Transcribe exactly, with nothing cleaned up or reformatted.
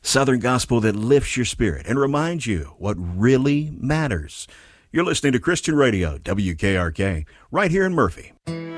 Southern gospel that lifts your spirit and reminds you what really matters. You're listening to Christian Radio, W K R K, right here in Murphy.